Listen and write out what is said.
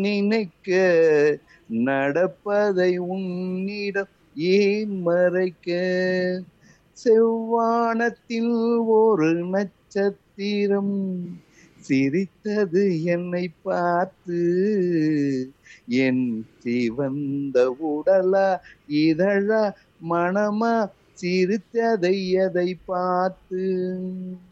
நினைக்க நடப்பதை உன்னிடம் ஏன் மறைக்க? செவ்வானத்தில் ஒரு நட்சத்திரம் சிரித்தது என்னை பார்த்து. என் சிவந்த உடலா இதழா மனமா சிரித்ததை எதை பார்த்து?